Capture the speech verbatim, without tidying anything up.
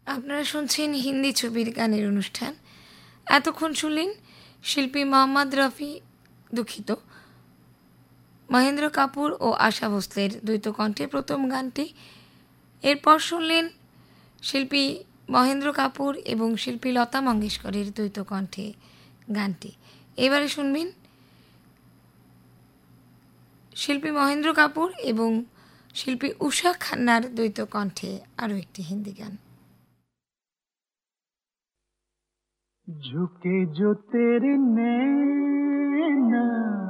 আপনারা শুনছেন হিন্দি ছবির গানের অনুষ্ঠান। এতক্ষণ শুনলেন শিল্পী মোহাম্মদ রফি দুঃখিত মহেন্দ্র কাপুর ও আশা ভোসলের দ্বৈত কণ্ঠে প্রথম গানটি। এরপর শুনলেন শিল্পী মহেন্দ্র কাপুর এবং শিল্পী লতা মঙ্গেশকরের দ্বৈত কণ্ঠে গানটি। এবারে শুনবেন শিল্পী মহেন্দ্র কাপুর এবং শিল্পী উষা খান্নার দ্বৈত কণ্ঠে আরও একটি হিন্দি গান। झुके जो तेरे नैना